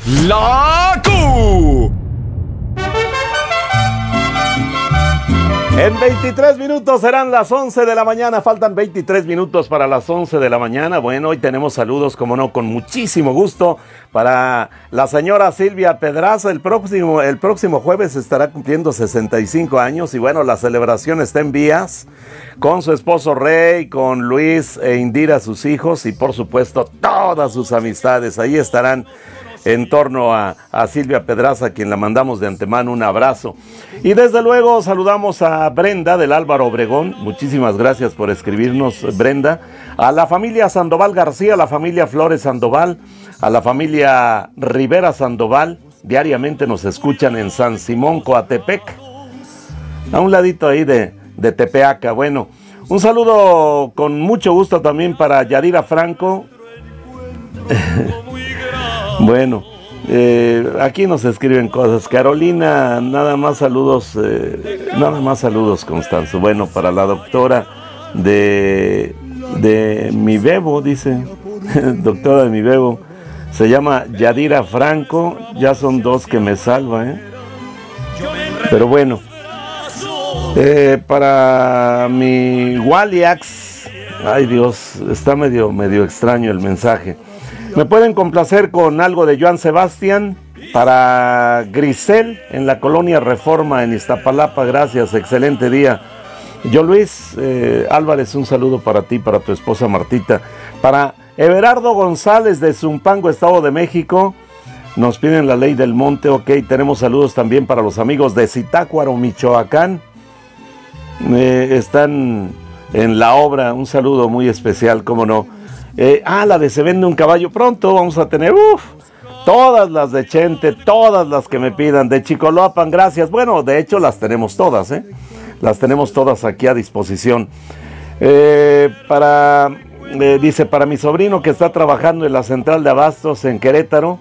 La Q. En 23 minutos serán las 11 de la mañana, faltan 23 minutos para las 11 de la mañana. Bueno, hoy tenemos saludos, como no, con muchísimo gusto para la señora Silvia Pedraza. El próximo jueves estará cumpliendo 65 años y bueno, la celebración está en vías con su esposo Rey, con Luis e Indira, sus hijos y por supuesto todas sus amistades. Ahí estarán en torno a Silvia Pedraza, a quien la mandamos de antemano un abrazo. Y desde luego saludamos a Brenda del Álvaro Obregón, muchísimas gracias por escribirnos, Brenda, a la familia Sandoval García, a la familia Flores Sandoval, a la familia Rivera Sandoval, diariamente nos escuchan en San Simón, Coatepec, a un ladito ahí de Tepeaca. Bueno, un saludo con mucho gusto también para Yadira Franco. Bueno, aquí nos escriben cosas. Carolina, nada más saludos, Constanzo. Bueno, para la doctora de mi bebo, dice, doctora de mi bebo, se llama Yadira Franco, ya son dos que me salva, pero bueno, para mi Waliax, ay Dios, está medio extraño el mensaje. ¿Me pueden complacer con algo de Joan Sebastián? Para Grisel, en la colonia Reforma, en Iztapalapa, gracias, excelente día. Yo Luis Álvarez, un saludo para ti, para tu esposa Martita. Para Everardo González de Zumpango, Estado de México, nos piden la ley del monte, ok, tenemos saludos también para los amigos de Zitácuaro, Michoacán. Están en la obra, un saludo muy especial, cómo no. La de Se Vende un Caballo, pronto vamos a tener, todas las de Chente, todas las que me pidan, de Chicoloapan, gracias. Bueno, de hecho las tenemos todas, las tenemos todas aquí a disposición. Dice, para mi sobrino que está trabajando en la central de abastos en Querétaro.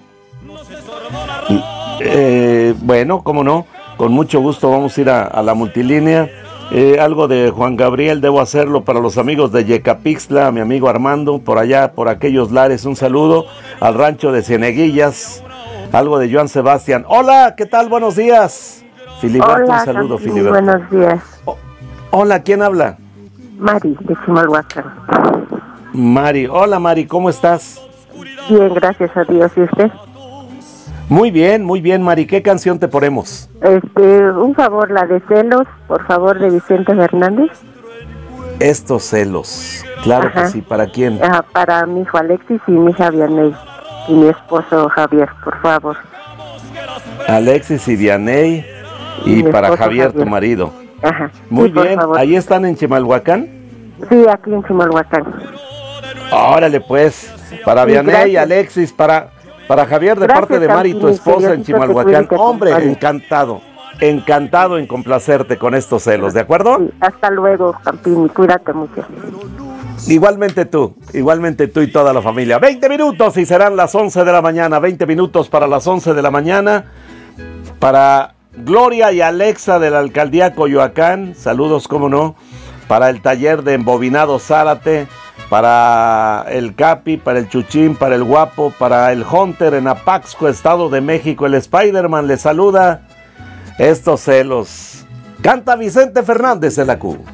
Bueno, cómo no, con mucho gusto vamos a ir a la multilínea. Algo de Juan Gabriel, debo hacerlo para los amigos de Yecapixtla, mi amigo Armando, por allá, por aquellos lares, un saludo al rancho de Cieneguillas, algo de Joan Sebastián. Hola, ¿qué tal? Buenos días. Filiberto, hola, un saludo, Filiberto. Buenos días. Hola, ¿quién habla? Mari, de Chimalhuacán. Mari, hola Mari, ¿cómo estás? Bien, gracias a Dios, ¿y usted? Muy bien, Mari. ¿Qué canción te ponemos? Un favor, la de Celos, por favor, de Vicente Fernández. Estos celos, claro. Ajá. Que sí. ¿Para quién? Para mi hijo Alexis y mi hija Vianey y mi esposo Javier, por favor. Alexis y Vianey y para Javier, tu marido. Ajá. Muy sí, bien, ¿ahí están en Chimalhuacán? Sí, aquí en Chimalhuacán. Órale pues, para Vianey y Alexis, para Javier, de gracias, parte de Mari, tu esposa en Chimalhuacán. Hombre, encantado en complacerte con estos celos, ¿de acuerdo? Sí, hasta luego, Campini, cuídate mucho. Igualmente tú y toda la familia. 20 minutos y serán las 11 de la mañana, 20 minutos para las 11 de la mañana. Para Gloria y Alexa de la Alcaldía Coyoacán, saludos, cómo no. Para el taller de Embobinado Zárate, para el Capi, para el Chuchín, para el Guapo, para el Hunter en Apaxco, Estado de México, el Spider-Man le saluda. Estos celos. Canta Vicente Fernández de la Q.